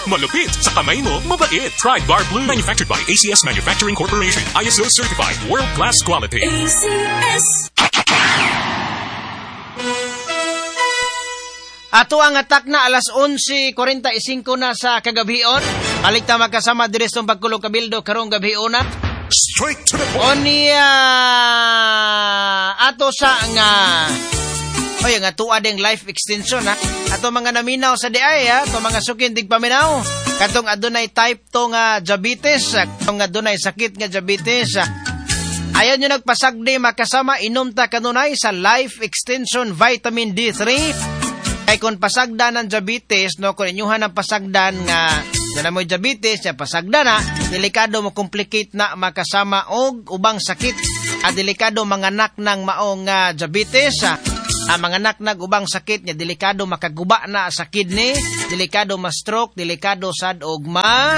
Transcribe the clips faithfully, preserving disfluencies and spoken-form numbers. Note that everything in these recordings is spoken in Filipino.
Malupit sa kamay mo, mabait. Try Bar Blue. Manufactured by A C S Manufacturing Corporation. I S O certified. World-class quality. A C S. Ato ang atak na alas onse kuwarenta y singko na sa kagabion. Balik ta magkasama diri sa pagkulong kabildo karong gabion na. Straight to the point. Onia ato sa nga Oy, nga tuwa ding life extension ha. Ato mga naminaw sa D I ha, ato mga sukin dig paminaw. Katong adunay type to nga diabetes, katong adunay sakit nga diabetes. Ayaw nyo nagpasagdi makasama inom ta kanunay sa life extension vitamin D three. Kay kung pasagda ng diabetes, no, kung inyuhan ng pasagdan nga na mo diabetes, ya pasagda na, delikado mo complicate na makasama og ubang sakit. At delikado manganak ng maong uh, diabetes. Ang mga anak nag-ubang sakit niya, delikado makaguba na sa kidney, delikado ma-stroke, delikado sad og ma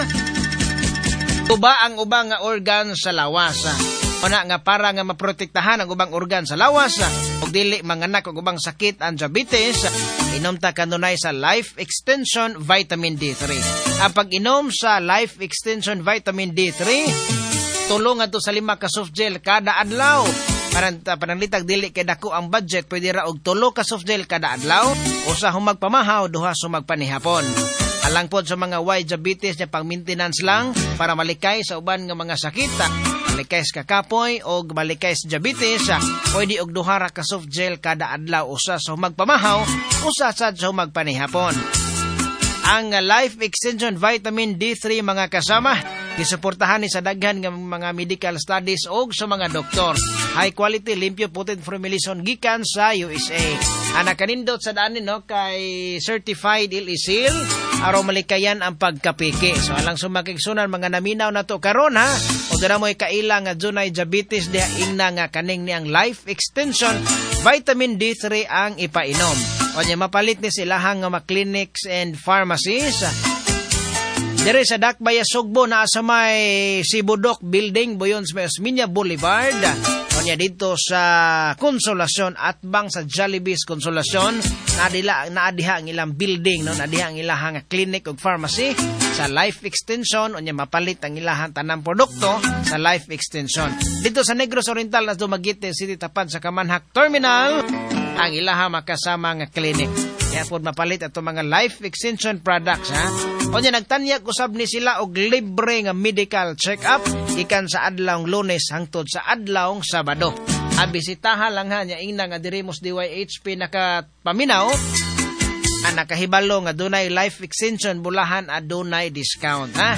tuba ang ubang nga organ sa lawas. Una nga para nga maprotektahan ang ubang organ sa lawas, og dili manganak og ubang sakit ang diabetes, inom ta kanunay sa Life Extension Vitamin D three. Ang pag-inom sa Life Extension Vitamin D three, tulong ato sa lima ka soft gel kada adlaw. Parang pananglitag dili kay dako ang budget, pwede ra og tulo ka soft gel kada adlaw, usa humag pamahaw, duha sumag panihapon. Alang pod sa mga Y diabetes nya pang maintenance lang para malikay sa uban nga mga sakit, malikay sa kakapoy o malikay sa diabetes, pwede og duha ra ka soft gel kada adlaw, usa sa humag pamahaw, usa sad sa humag panihapon. Ang Life Extension Vitamin D three mga kasama, gisuportahan ni sa daghan nga mga medical studies og sa mga doktor. High quality, limpyo, potent formulation gikan sa U S A. Ana kanindot sa daan no kay certified I L I S I L aron malikayan ang pagkapiki. So alang sumakigsunan mga naminaw na to karon ha. O dira mo'y kaila nga dunay diabetes diha ingna nga kaning ni ang Life Extension Vitamin D three ang ipainom. O niya mapalit ni silahang nga mga clinics and pharmacies. Dire sa Dakbaya Sugbo na sa may Sibudok Building, Boyons Minya Boulevard. O niya dito sa Consolacion at bang sa Jollibee's Consolacion, naadila naadiha ang ilang building, no, naadiha ang ilang clinic ug pharmacy sa Life Extension. O niya mapalit ang ilang tanang produkto sa Life Extension. Dito sa Negros Oriental na Dumaguete City tapat sa Kamanhak Terminal, ang ilaha makasama nga clinic. Kaya po mapalit ato mga Life Extension products ha. O niya nagtanyag usab ni sila og libre nga medical check-up ikan sa adlawng Lunes hangtod sa adlawng Sabado. Abisitahan lang ha niya ingna nga Dirimos D Y H P nakapaminaw ang nakahibalo nga dunay Life Extension bulahan adunay discount ha.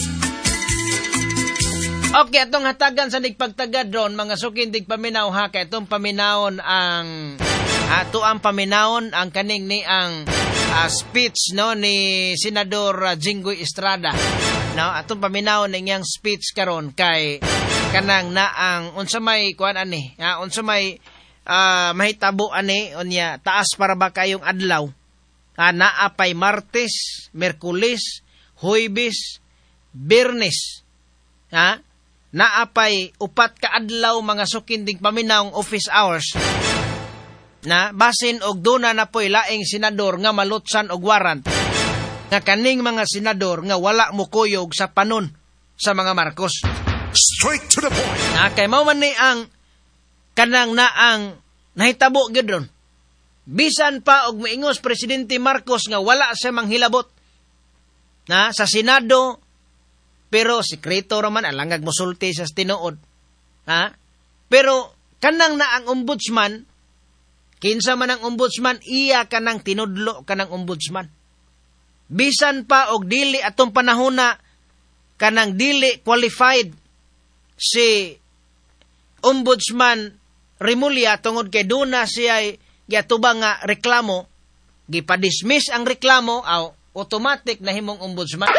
Okay, atong hatagan sa nigpagtagad ron, mga sukin digpaminaw ha, kay itong paminawon ang, ato ang paminawon ang kaning ni ang uh, speech no ni Senador uh, Jinggoy Estrada. No, atong paminawon ang iyang speech karon kay kanang na ang unsa may kuan ani, uh, unsa may uh, mahitabo ani unya taas para ba kayong adlaw. Uh, naapay Martes, Miyerkules, Huwebes, Biyernes. Ha? Naapay upat ka adlaw mga sukin dig paminawong office hours na basin og duna na po'y laing senador nga malutsan og warrant nga kaning mga senador nga wala mo kuyog sa panon sa mga Marcos. Straight to the point. Na kay mao man ni ang kanang naang nahitabo gyud ron. Bisan pa og moingos Presidente Marcos nga wala sa manghilabot na sa Senado. Pero sikreto raman alangag mosulti sa tinuod. Ha? Pero kanang na ang ombudsman, kinsa man ang ombudsman, iya kanang tinudlo kanang ombudsman. Bisan pa og dili atong panahona kanang dili qualified si ombudsman Remulla tungod kay duna siya giatubang nga reklamo, gipadismiss ang reklamo, aw automatic na himong ombudsman.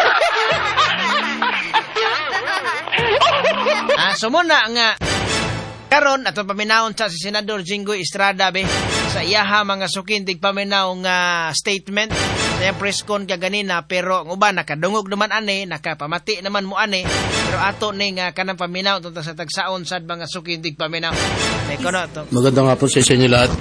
Ah, so muna nga karon ato paminawon sa si Senador Jinggoy Estrada be sa iyaha mga sukin tig paminaw nga statement sa press con kaganina, pero ang uban nakadungog naman ani, nakapamati naman mo ani, pero ato ni nga kanang paminaw tungod sa tagsaon sad mga sukin tig paminaw. May kono to. Magandang hapon sa inyo lahat.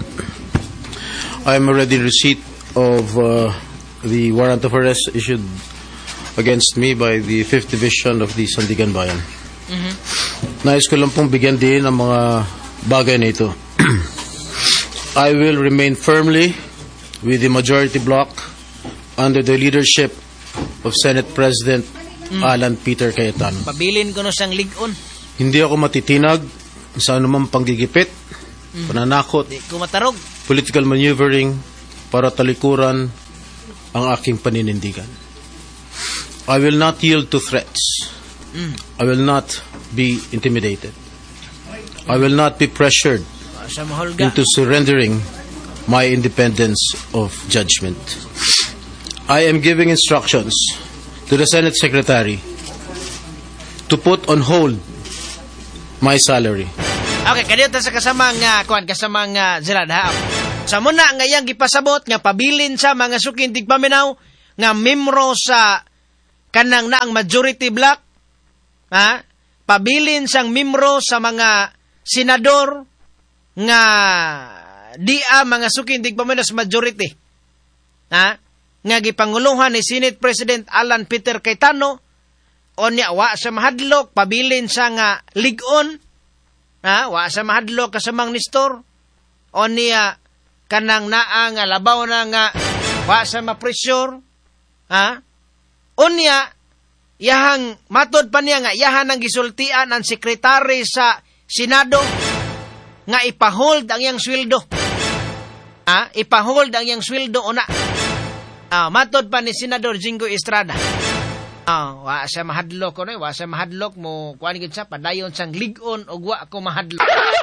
I am already in receipt of uh, the warrant of arrest issued against me by the fifth Division of the Sandigan Bayan. Mhm. Nais ko lang pong bigyan din ang mga bagay na ito. I will remain firmly with the majority bloc under the leadership of Senate President mm. Alan Peter Cayetano. Pabilin ko no siyang ligon. Hindi ako matitinag sa anumang panggigipit, mm. pananakot, di ko matarog, political maneuvering para talikuran ang aking paninindigan. I will not yield to threats. Mm. I will not be intimidated. I will not be pressured into surrendering my independence of judgment. I am giving instructions to the Senate Secretary to put on hold my salary. Okay, kanito sa kasamang uh, kuan kasamang uh, Gerald ha. Sa muna nga yang gipasabot nga pabilin sa mga sukin tigpaminaw nga membro sa kanang naang majority bloc, ha? Pabilin sang membro sa mga senador nga di a mga sukin tigpaminaw sa majority, ha? Nga gipanguluhan ni Senate President Alan Peter Cayetano o niya wa sa mahadlok pabilin sa nga ligon, ha? Wa sa mahadlok kasamang Nestor o niya kanang naa nga labaw na nga wa sa ma-pressure, ha? Unya yahang matod pa niya nga yahan ang gisultian ang sekretary sa Senado nga ipahold ang iyang sweldo, ha? Ipahold ang iyang sweldo una. Ah, matod pa ni Senador Jingo Estrada. Ah, wa sa mahadlok ko no, wa sa mahadlok mo kuan gid sa padayon sang ligon og wa ko mahadlok.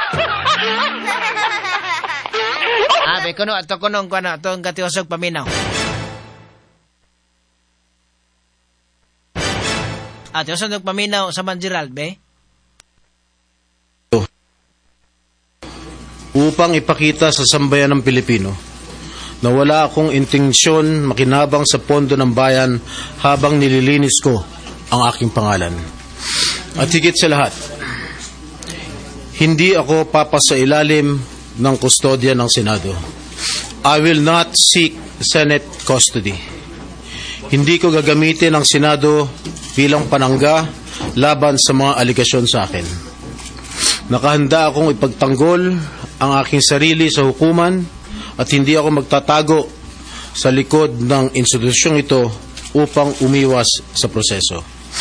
Ah, be kuno ato kunong kuan ato ang katiosog paminaw. Ah, tiosog paminaw sa Manjiral be. Upang ipakita sa sambayan ng Pilipino na wala akong intensyon makinabang sa pondo ng bayan habang nililinis ko ang aking pangalan. At higit sa lahat, hindi ako papasailalim ng kustodya ng Senado. I will not seek Senate custody. Hindi ko gagamitin ang Senado bilang panangga laban sa mga aligasyon sa akin. Nakahanda akong ipagtanggol ang aking sarili sa hukuman at hindi ako magtatago sa likod ng institusyong ito upang umiwas sa proseso.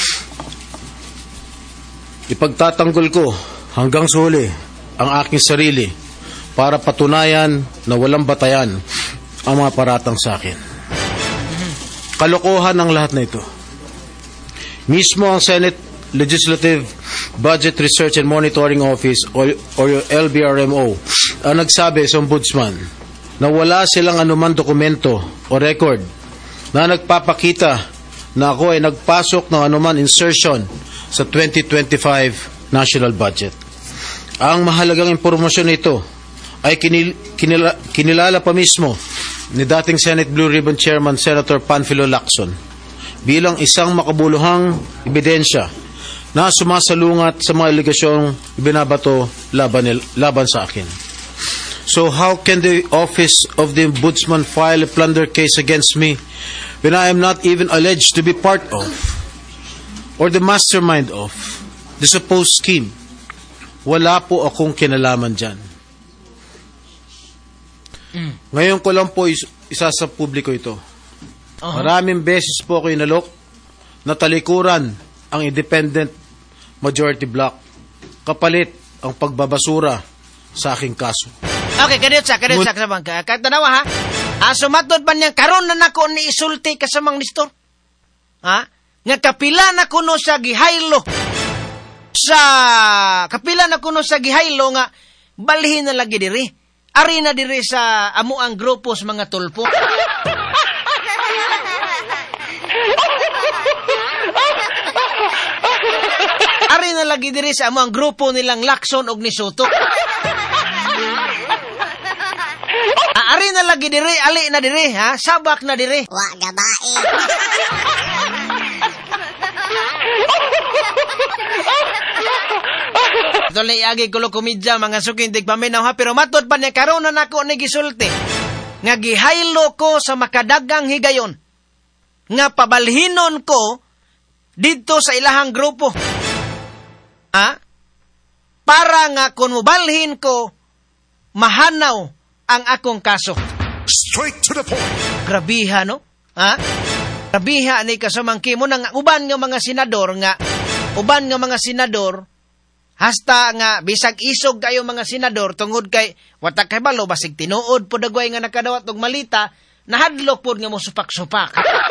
Ipagtatanggol ko hanggang sa huli ang aking sarili para patunayan na walang batayan ang mga paratang sa akin. Kalokohan ang lahat na ito. Mismo ang Senate Legislative Budget Research and Monitoring Office o, o L B R M O ang nagsabi sa Ombudsman na wala silang anuman dokumento o record na nagpapakita na ako ay nagpasok ng anuman insertion sa twenty twenty-five national budget. Ang mahalagang impormasyon nito ay kinil, kinila, kinilala pa mismo ni dating Senate Blue Ribbon Chairman Senator Panfilo Lacson bilang isang makabuluhang ebidensya na sumasalungat sa mga aligasyong binabato laban, laban sa akin. So how can the office of the Ombudsman file a plunder case against me when I am not even alleged to be part of or the mastermind of the supposed scheme? Wala po akong kinalaman dyan. Mm. Ngayon ko lang po is- isa sa publiko ito. Uh-huh. Maraming beses po ako inalok na talikuran ang independent majority bloc kapalit ang pagbabasura sa aking kaso. Okay, kadiyot sa, kadiyot sa kasamang ka. Katanawa ha? Ah, sumatod ba niyang karon na nako ni isulti kasamang Nestor? Ha? Nga kapila na kuno sa gihaylo. Sa kapila na kuno sa gihaylo nga balhin na lagi diri. Ari na diri sa amo ang grupos mga tulpo. Ari na lagi diri sa amo ang grupo nilang Lacson og ni Soto. Ari na lagi diri, ali na diri, ha? Sabak na diri. Wa gabae. Dole agi kulo komedya mga suking tigpaminaw ha, pero matod pa niya karon na nako ni gisulti. Nga gihaylo ko sa makadagang higayon. Nga pabalhinon ko dito sa ilahang grupo. Ha? Para nga kung mubalhin ko, mahanaw ang akong kaso. Straight to the point. Grabiha, no? Ha? Grabiha ni kasamangki mo nang uban nga mga senador nga, uban nga mga senador, hasta nga bisag isog kayo mga senador tungod kay watak kay balo basig tinuod po dagway nga nakadawat og malita, nahadlok pod nga mo supak-supak.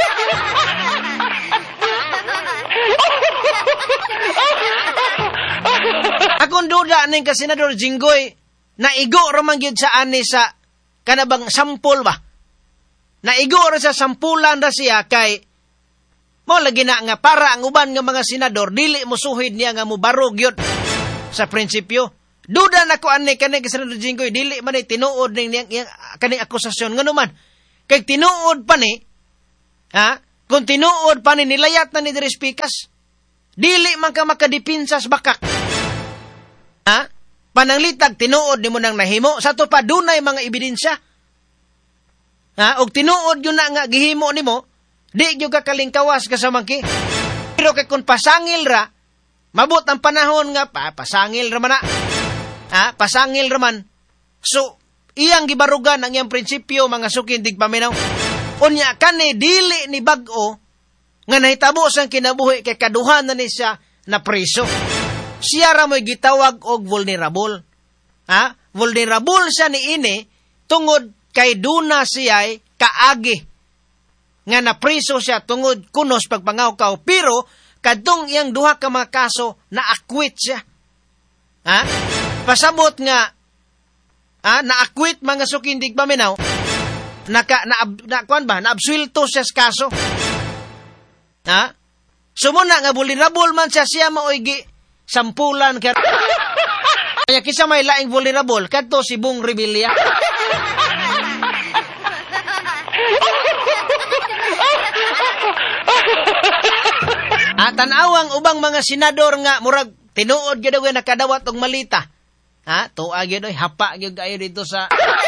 Akong duda ning ka Senador Jinggoy, naigo raman gyud sa ani sa kanabang sampol ba? Naigo ra sa sampulan ra siya kay mo lagi na nga para ang uban nga mga senador dili mo suhid niya nga mo barog yun sa prinsipyo. Duda na ko ani kani ka Senador Jinggoy dili man ay tinuod ning niyang kani akusasyon ngano man. Kay tinuod pa ni ha? Kung tinuod pa ni nilayat na ni Dres Pikas, dili man ka makadipinsas bakak. Ha? Pananglitag tinuod nimo nang nahimo sa to pa dunay mga ebidensya. Ha, og tinuod yun na nga gihimo nimo, di gyud ka kalingkawas ka sa mangki. Pero kay kun pasangil ra, mabot ang panahon nga pa pasangil ra man na. Ha, pasangil ra man. So, iyang gibarugan ang iyang prinsipyo mga sukin dig paminaw. Unya kani dili ni bag-o nga nahitabo sang kinabuhi kay kaduhan na ni siya na preso. Siya ra mo'y gitawag og vulnerable. Ha? Vulnerable siya ni ini tungod kay duna siya'y kaagi nga napriso siya tungod kunos pagpangawkaw, pero kadtong iyang duha ka mga kaso na-acquit siya. Ha? Pasabot nga ha, na-acquit mga sukindig paminaw, naka na, na kuan ba naabsuelto siya sa kaso. Ha? Sumuna nga vulnerable man siya, siya maoy gi sampulan kaya kaya kisa may laing vulnerable kadto si Bong Revilla. At tanawang ubang mga senador nga murag tinuod gyud og nakadawat og malita. Ha, tuwa gyud oy hapa gyud kayo dito sa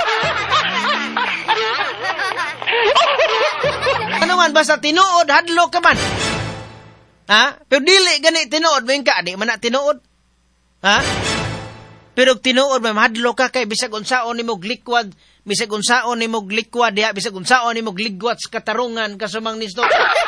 ano man basta tinuod hadlo ka man. Ha? Pero dili gani tinuod mo ka, di man na tinuod. Ha? Pero tinuod may mahadlo ka kay bisag unsaon nimo likwad, bisag unsaon nimo likwad diha, bisag unsaon nimo ligwat sa katarungan kasumang nisto.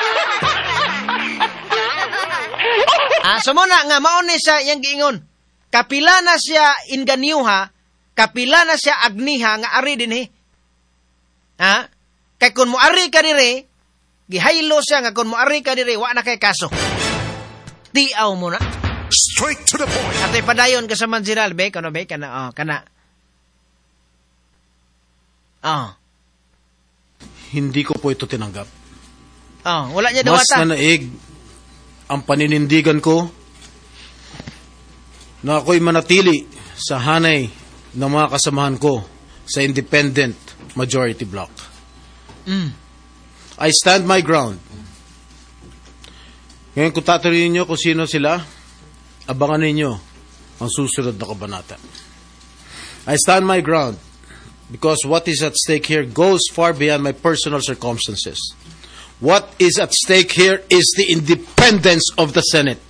Ah, sumuna nga mao ni sa iyang giingon. Kapila na siya inganyuha, kapila na siya agniha nga ari dinhi. Ha? Kay kun mo ari ka dire, gihaylo siya nga kun mo ari ka dire wa na kay kaso. Tiaw mo na. Straight to the point. Atay padayon ka sa Manziral, be, kano be, kana, oh, kana. Oh. Hindi ko po ito tinanggap. Oh, wala niya Mas dawata. na naig ang paninindigan ko na ako'y manatili sa hanay ng mga kasamahan ko sa independent majority bloc. Mm. I stand my ground. Ngayon kung tatanungin niyo kung sino sila, abangan ninyo ang susunod na kabanata. I stand my ground because what is at stake here goes far beyond my personal circumstances. What is at stake here is the independence of the Senate.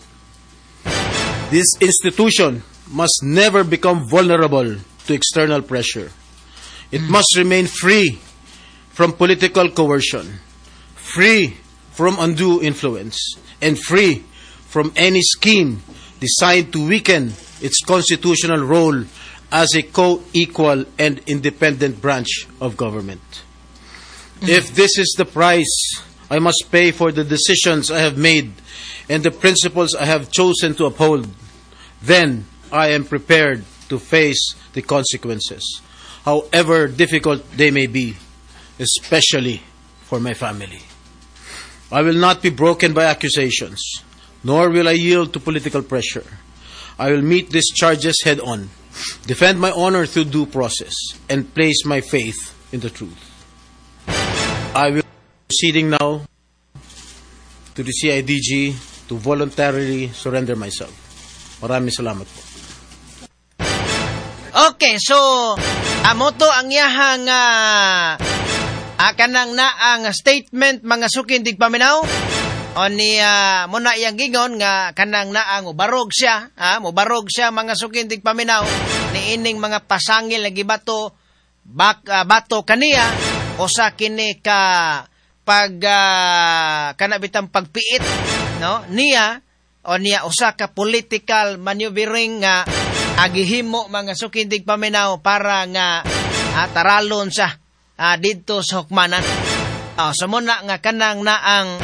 This institution must never become vulnerable to external pressure. It must remain free from political coercion, free from undue influence, and free from any scheme designed to weaken its constitutional role as a co-equal and independent branch of government. If this is the price I must pay for the decisions I have made and the principles I have chosen to uphold, then I am prepared to face the consequences, however difficult they may be, especially for my family. I will not be broken by accusations, nor will I yield to political pressure. I will meet these charges head on, defend my honor through due process, and place my faith in the truth. I will be proceeding now to the C I D G to voluntarily surrender myself. Maraming salamat po. Okay, so amo to ang iyahang uh, uh, kanang na ang statement mga sukindig paminaw O niya, muna iyang gingon nga kanang naang mubarog siya, ha, mubarog siya mga sukin tigpaminaw, ni ining mga pasangil na gibato, bak, uh, bato kaniya, o sa kini ka pag, uh, kanabitang pagpiit, no, niya, o niya, usa ka political maneuvering nga, agihimo mga sukin tigpaminaw para nga, uh, taralon siya, uh, dito sa hukmanan. O, so muna nga kanang naang,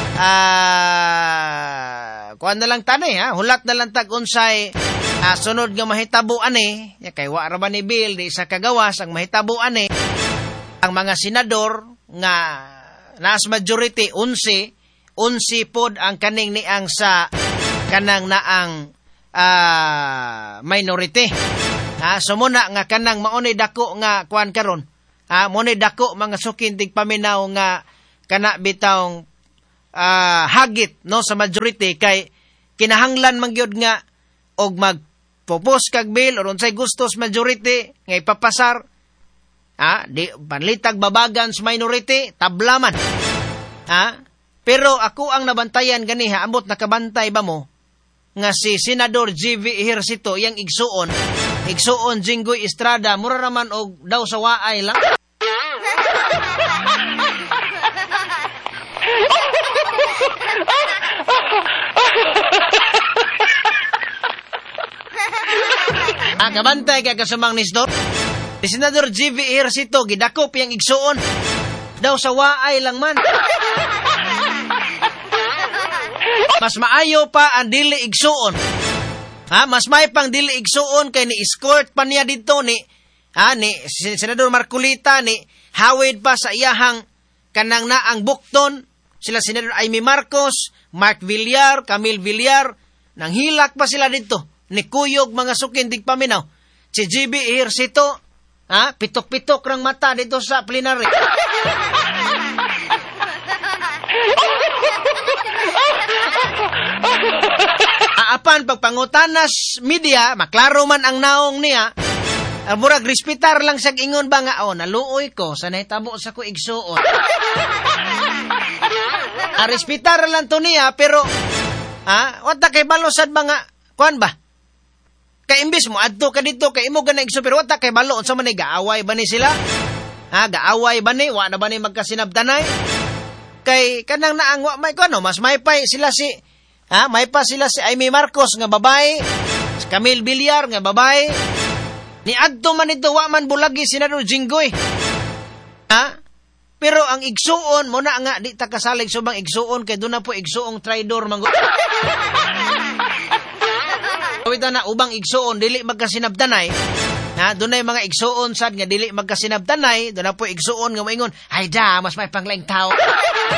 Ah, uh, kuan na lang tanay ha, hulat na lang tag unsay uh, sunod nga mahitabo ani, ya kay wa ra ba ni bill di sa kagawas ang mahitabo ani ang mga senador nga nas majority unsi unsi pod ang kaning niang sa kanang naang uh, minority. Ha, so muna nga kanang maunay dako nga kuan karon. Ha, maunay dako mga sukin tigpaminaw nga kana bitawng Uh, hagit no sa majority kay kinahanglan man gyud nga og magpropose kag bill or unsay gustos majority nga ipapasar, ha, di panlitag babagan sa minority tablaman, ha, pero ako ang nabantayan ganiha ambot nakabantay ba mo nga si Senador G V Ejercito yang igsuon igsuon Jinggoy Estrada mura raman og daw sa waay lang. Ah, kabantay kay kasumang nisdor. Si Senador G V Ejercito gidakop yang igsuon daw sa waay lang man. Mas maayo pa ang dili igsuon. Ha, mas may pang dili igsuon kay ni escort pa niya dito ni ha ni si Senador Marcolita ni hawid pa sa iyahang kanang naang bukton sila Senador Amy Marcos, Mark Villar, Camille Villar, nang hilak pa sila dito. Ni kuyog mga sukin tigpaminaw. Si G B Ejercito, ha, pitok-pitok rang mata dito sa plenary. Aapan pagpangutanas media, maklaro man ang naong niya. Ang murag respitar lang sa ingon ba nga, oh, naluoy ko, sa nahitabo sa ko igsuon. A respitar lang to niya, pero, ha, wata kay balosad mga, kuan ba? Kay imbis mo, adto ka dito, kay imo ganang igsuon, pero wata kay balo, unsa man ni, gaaway ba ni sila? Ha, gaaway ba ni, wa na ba ni magkasinabdanay? Kay, kanang naang, wa may kuano, mas may pa sila si, ha, may pa sila si Amy Marcos, nga babae, si Camille Villar, nga babae, ni adto man ito, wa man bulagi Senador Jinggoy. Ha? Pero ang igsuon, mo na nga, di ta kasalig subang igsuon, kay doon na po igsuong traidor. Mang... Kawita na, ubang igsuon, dili magkasinabdanay. Ha? Doon na yung mga igsuon, sad nga, dili magkasinabdanay. Doon na po igsuon, nga maingon, ay da, mas may panglaing tao.